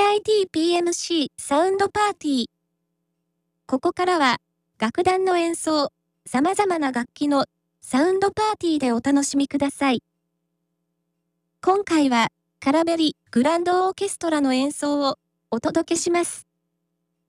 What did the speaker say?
CITPMC サウンドパーティー。ここからは、楽団の演奏、様々な楽器のサウンドパーティーでお楽しみください。今回は、カラベリグランドオーケストラの演奏をお届けします。